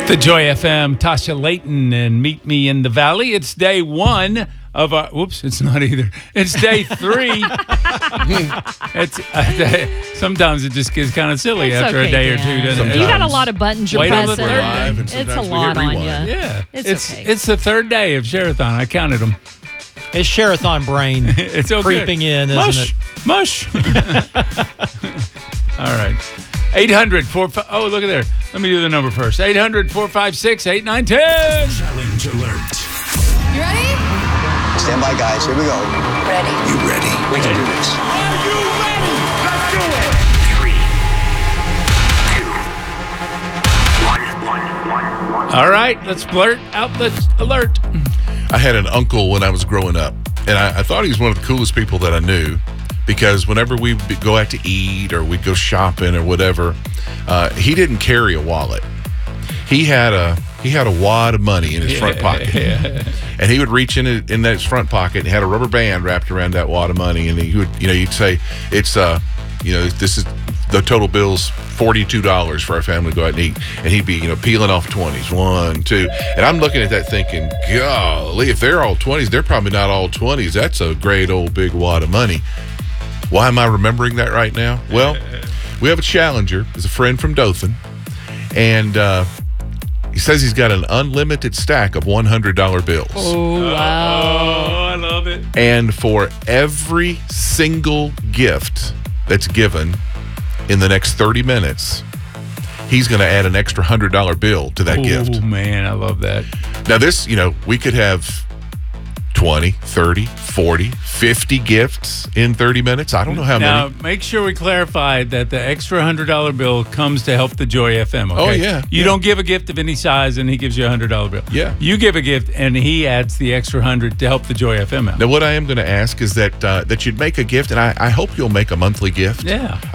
The Joy FM, Tasha Layton and Meet Me in the Valley. It's day one of our, it's not either. It's day three. Sometimes it just gets kind of silly after a day or two, doesn't it? You got a lot of buttons you're pressing. It's a lot on you. Yeah. It's okay. It's the third day of Share-a-thon. I counted them. It's Share-a-thon brain It's okay. creeping in, isn't it? Mush. All right. 800 oh, look at there. Let me do the number first. 800-456-8910. Challenge alert. You ready? Stand by, guys. Here we go. Ready. You ready? We can do this. Are you ready? Let's do it. 3, 2, 1. All right, let's blurt out the alert. I had an uncle when I was growing up, and I thought he was one of the coolest people that I knew, because whenever we go out to eat or we'd go shopping or whatever, he didn't carry a wallet. He had a wad of money in his front pocket, and he would reach in that front pocket and had a rubber band wrapped around that wad of money, and he would, you'd say, it's this is the total bill's $42 for our family to go out and eat, and he'd be peeling off 20s, 1, 2, and I'm looking at that thinking, golly, if they're all 20s, they're probably not all 20s. That's a great old big wad of money. Why am I remembering that right now? Well, we have a challenger. He's a friend from Dothan, and he says he's got an unlimited stack of $100 bills. Oh, wow. Oh, I love it. And for every single gift that's given in the next 30 minutes, he's going to add an extra $100 bill to that gift. Oh, man, I love that. Now, this, we could have 20, 30, 40, 50 gifts in 30 minutes. I don't know how now, many. Now, make sure we clarify that the extra $100 bill comes to help the Joy FM, okay? Oh, yeah. You don't give a gift of any size and he gives you a $100 bill. Yeah. You give a gift and he adds the extra 100 to help the Joy FM out. Now, what I am going to ask is that you'd make a gift, and I hope you'll make a monthly gift. Yeah.